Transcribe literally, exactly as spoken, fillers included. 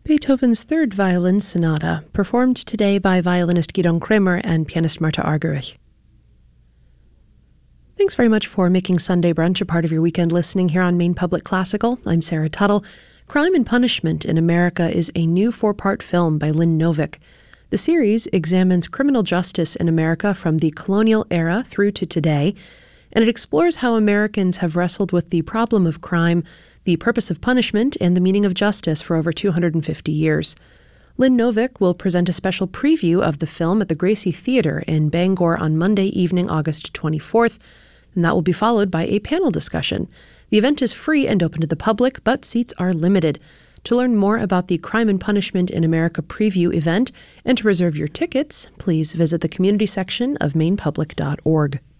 Beethoven's Third Violin Sonata, performed today by violinist Gidon Kremer and pianist Marta Argerich. Thanks very much for making Sunday Brunch a part of your weekend listening here on Maine Public Classical. I'm Sarah Tuttle. Crime and Punishment in America is a new four-part film by Lynn Novick. The series examines criminal justice in America from the colonial era through to today, and it explores how Americans have wrestled with the problem of crime, the purpose of punishment, and the meaning of justice for over two hundred fifty years. Lynn Novick will present a special preview of the film at the Gracie Theatre in Bangor on Monday evening, August twenty-fourth, and that will be followed by a panel discussion. The event is free and open to the public, but seats are limited. To learn more about the Crime and Punishment in America preview event and to reserve your tickets, please visit the community section of maine public dot org.